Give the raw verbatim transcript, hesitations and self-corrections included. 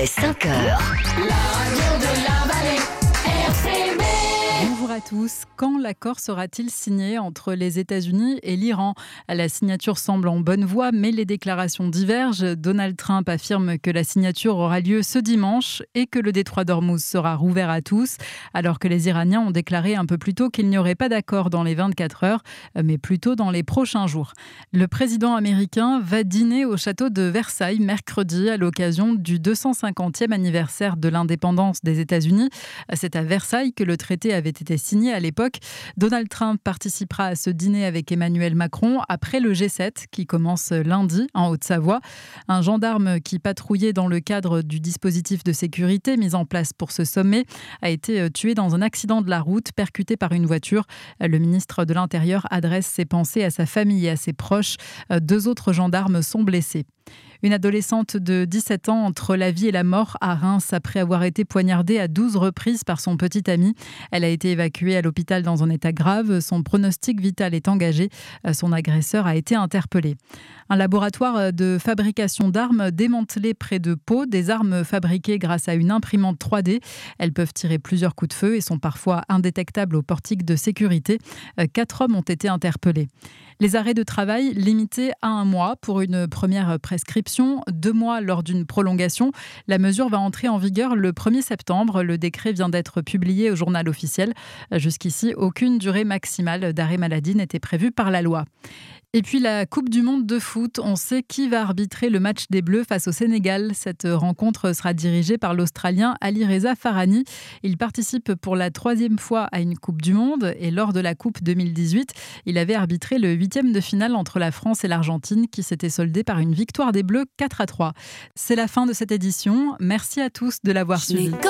cinq heures. La radio de la vallée, R C B. Bonjour à tous. Quand l'accord sera-t-il signé entre les États-Unis et l'Iran ? La signature semble en bonne voie, mais les déclarations divergent. Donald Trump affirme que la signature aura lieu ce dimanche et que le détroit d'Ormuz sera rouvert à tous, alors que les Iraniens ont déclaré un peu plus tôt qu'il n'y aurait pas d'accord dans les vingt-quatre heures, mais plutôt dans les prochains jours. Le président américain va dîner au château de Versailles mercredi à l'occasion du deux cent cinquantième anniversaire de l'indépendance des États-Unis. C'est à Versailles que le traité avait été signé à l'époque. Donald Trump participera à ce dîner avec Emmanuel Macron après le G sept qui commence lundi en Haute-Savoie. Un gendarme qui patrouillait dans le cadre du dispositif de sécurité mis en place pour ce sommet a été tué dans un accident de la route percuté par une voiture. Le ministre de l'Intérieur adresse ses pensées à sa famille et à ses proches. Deux autres gendarmes sont blessés. Une adolescente de dix-sept ans entre la vie et la mort à Reims après avoir été poignardée à douze reprises par son petit ami. Elle a été évacuée à l'hôpital dans un état grave. Son pronostic vital est engagé. Son agresseur a été interpellé. Un laboratoire de fabrication d'armes démantelé près de Pau. Des armes fabriquées grâce à une imprimante trois D. Elles peuvent tirer plusieurs coups de feu et sont parfois indétectables au portique de sécurité. Quatre hommes ont été interpellés. Les arrêts de travail limités à un mois pour une première prescription, deux mois lors d'une prolongation. La mesure va entrer en vigueur le premier septembre. Le décret vient d'être publié au journal officiel. Jusqu'ici, aucune durée maximale d'arrêt maladie n'était prévue par la loi. Et puis la Coupe du Monde de foot, on sait qui va arbitrer le match des Bleus face au Sénégal. Cette rencontre sera dirigée par l'Australien Ali Reza Farhani. Il participe pour la troisième fois à une Coupe du Monde et lors de la Coupe deux mille dix-huit, il avait arbitré le huitième de finale entre la France et l'Argentine qui s'était soldée par une victoire des Bleus quatre à trois. C'est la fin de cette édition. Merci à tous de l'avoir suivi.